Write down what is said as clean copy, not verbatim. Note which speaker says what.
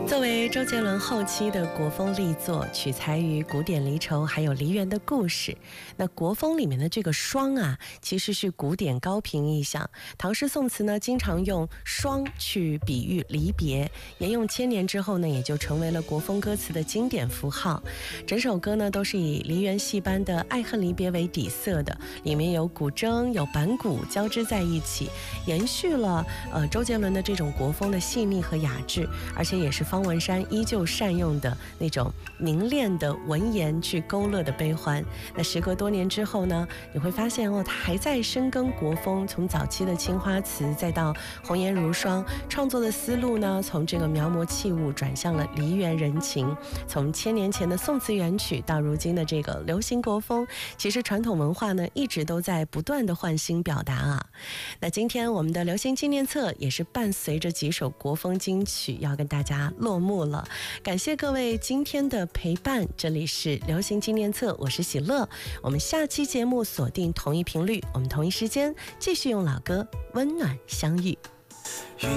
Speaker 1: 作为周杰伦后期的国风力作，取材于古典离愁还有梨园的故事。那国风里面的这个霜啊，其实是古典高频意象。唐诗宋词呢，经常用霜去比喻离别，沿用千年之后呢，也就成为了国风歌词的经典符号。整首歌呢，都是以梨园戏般的爱恨离别为底色的，里面有古筝、有板鼓交织在一起，延续了周杰伦的这种国风的细腻和雅致，而且也是方文山依旧善用的那种凝练的文言去勾勒的悲欢。那时隔多年之后呢，你会发现他还在深耕国风，从早期的青花瓷再到红颜如霜，创作的思路呢，从这个描摹器物转向了梨园人情，从千年前的宋词元曲到如今的这个流行国风，其实传统文化呢一直都在不断的换新表达啊。那今天我们的流行纪念册也是伴随着几首国风金曲要跟大家落幕了，感谢各位今天的陪伴，这里是流行纪念册，我是喜乐，我们下期节目锁定同一频率，我们同一时间继续用老歌温暖相遇。